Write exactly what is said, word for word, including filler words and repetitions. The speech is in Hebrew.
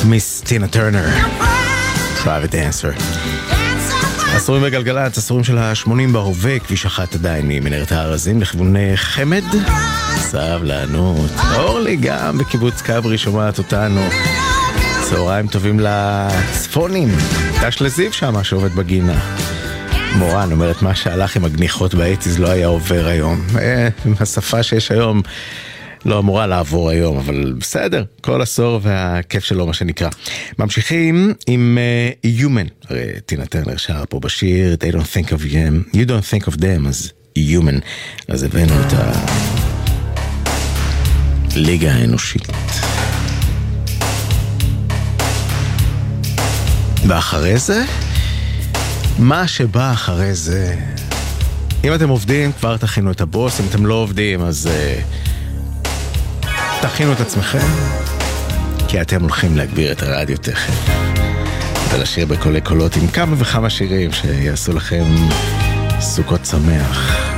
מיס טינה טרנר, Private Dancer. הסורים בגלגלת, הסורים של ה-שמונים בהווה, כביש אחת עדיין ממנהרת הארזים לכיוון חמד. סבלנות. אורלי גם בקיבוץ כברי שומעת אותנו. צהריים טובים לצפונים. תש לזיו שמה שעובד בגינה. מורן אומרת מה שהלך עם הגניחות באייטיז לא היה עובר היום. אה, השפה שיש היום לא אמורה לעבור היום, אבל בסדר, כל עשור והכיף שלו מה שנקרא. ממשיכים עם uh, Human, הרי טינה טרנר שרה פה בשיר, They don't think of them, you don't think of them, אז Human, אז הבאנו את הליגה האנושית. ואחרי זה, מה שבא אחרי זה, אם אתם עובדים כבר תכינו את הבוס, אם אתם לא עובדים אז... Uh, תכינו את עצמכם, כי אתם הולכים להגביר את הרדיו תכף. ולשיר בקולי קולות עם כמה וכמה שירים שיעשו לכם סוכות שמח.